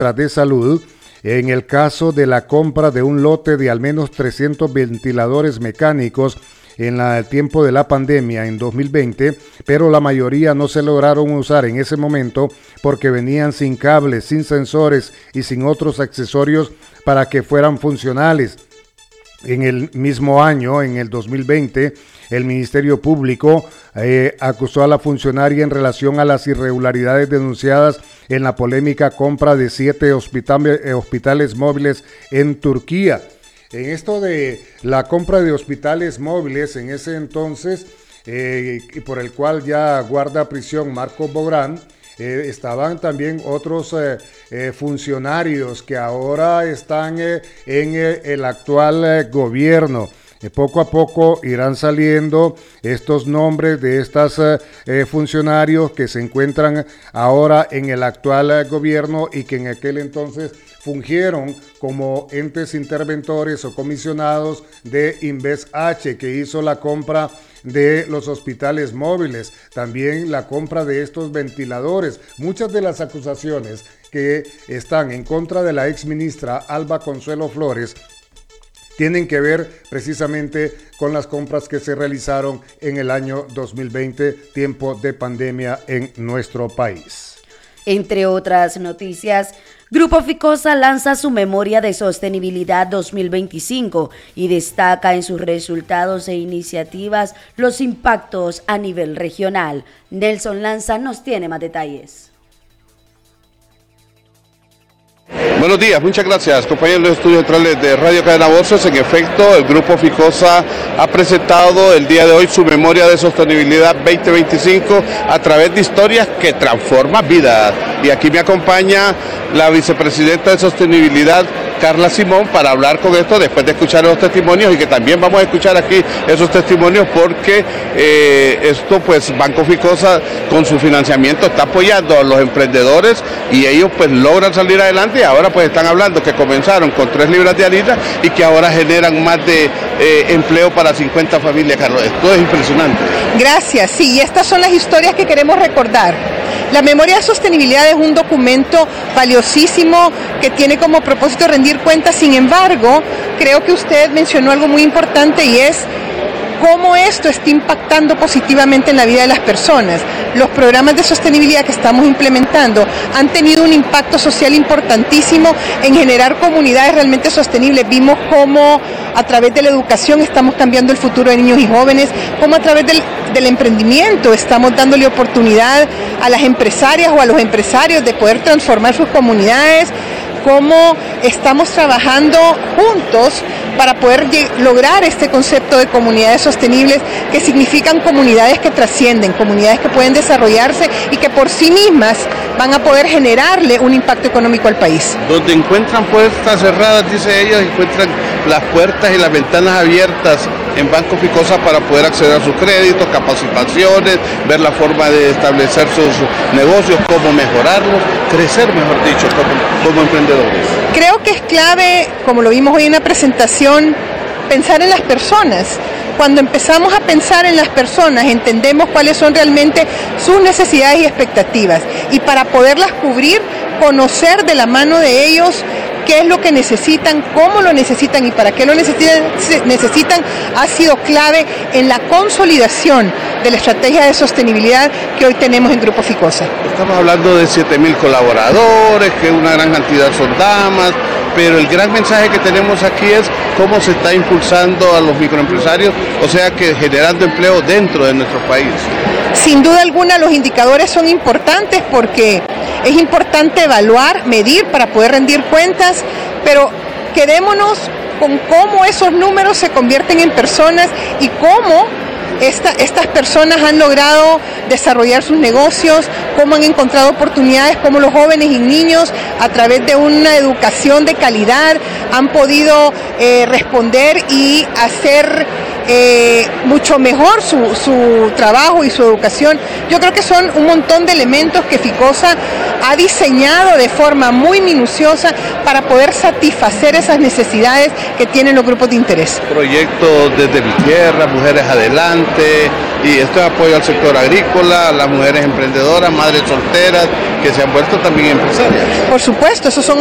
de salud en el caso de la compra de un lote de al menos 300 ventiladores mecánicos en el tiempo de la pandemia en 2020, pero la mayoría no se lograron usar en ese momento porque venían sin cables, sin sensores y sin otros accesorios para que fueran funcionales. En el mismo año, en el 2020, el Ministerio Público acusó a la funcionaria en relación a las irregularidades denunciadas en la polémica compra de 7 hospitales móviles en Turquía. En esto de la compra de hospitales móviles en ese entonces, por el cual ya guarda prisión Marco Bográn, estaban también otros funcionarios que ahora están en el actual gobierno. Poco a poco irán saliendo estos nombres de estos funcionarios que se encuentran ahora en el actual gobierno y que en aquel entonces fungieron como entes interventores o comisionados de Inves H, que hizo la compra de los hospitales móviles, también la compra de estos ventiladores. Muchas de las acusaciones que están en contra de la exministra Alba Consuelo Flores tienen que ver precisamente con las compras que se realizaron en el año 2020, tiempo de pandemia en nuestro país. Entre otras noticias, Grupo Ficosa lanza su Memoria de Sostenibilidad 2025 y destaca en sus resultados e iniciativas los impactos a nivel regional. Nelson Lanza nos tiene más detalles. Buenos días, muchas gracias, compañeros de los estudios centrales de Radio Cadena Voces. En efecto, el Grupo Ficosa ha presentado el día de hoy su Memoria de Sostenibilidad 2025 a través de historias que transforman vidas. Y aquí me acompaña la vicepresidenta de Sostenibilidad, Carla Simón, para hablar con esto después de escuchar los testimonios, y que también vamos a escuchar aquí esos testimonios porque esto pues Banco Ficosa con su financiamiento está apoyando a los emprendedores y ellos pues logran salir adelante, y ahora pues están hablando que comenzaron con 3 libras de harina y que ahora generan más de empleo para 50 familias, Carlos. Esto es impresionante. Gracias, sí, y estas son las historias que queremos recordar. La Memoria de Sostenibilidad es un documento valiosísimo que tiene como propósito rendir cuentas. Sin embargo, creo que usted mencionó algo muy importante, y es cómo esto está impactando positivamente en la vida de las personas. Los programas de sostenibilidad que estamos implementando han tenido un impacto social importantísimo en generar comunidades realmente sostenibles. Vimos cómo a través de la educación estamos cambiando el futuro de niños y jóvenes, cómo a través del emprendimiento estamos dándole oportunidad a las empresarias o a los empresarios de poder transformar sus comunidades, cómo estamos trabajando juntos para poder lograr este concepto de comunidades sostenibles, que significan comunidades que trascienden, comunidades que pueden desarrollarse y que por sí mismas van a poder generarle un impacto económico al país. Donde encuentran puertas cerradas, dice ella, encuentran las puertas y las ventanas abiertas en Banco Ficosa para poder acceder a sus créditos, capacitaciones, ver la forma de establecer sus negocios, cómo mejorarlos, crecer, mejor dicho, como emprendedores. Creo que es clave, como lo vimos hoy en la presentación, pensar en las personas. Cuando empezamos a pensar en las personas, entendemos cuáles son realmente sus necesidades y expectativas. Y para poderlas cubrir, conocer de la mano de ellos qué es lo que necesitan, cómo lo necesitan y para qué lo necesitan, ha sido clave en la consolidación de la estrategia de sostenibilidad que hoy tenemos en Grupo Ficosa. Estamos hablando de 7.000 colaboradores, que una gran cantidad son damas, pero el gran mensaje que tenemos aquí es cómo se está impulsando a los microempresarios, o sea que generando empleo dentro de nuestro país. Sin duda alguna los indicadores son importantes porque es importante evaluar, medir para poder rendir cuentas, pero quedémonos con cómo esos números se convierten en personas y cómo estas personas han logrado desarrollar sus negocios, cómo han encontrado oportunidades, cómo los jóvenes y niños a través de una educación de calidad han podido responder y hacer mucho mejor su trabajo y su educación. Yo creo que son un montón de elementos que FICOSA ha diseñado de forma muy minuciosa para poder satisfacer esas necesidades que tienen los grupos de interés. Proyectos desde mi tierra, Mujeres Adelante, y esto es apoyo al sector agrícola, las mujeres emprendedoras, madres solteras, que se han vuelto también empresarias. Por supuesto, esos son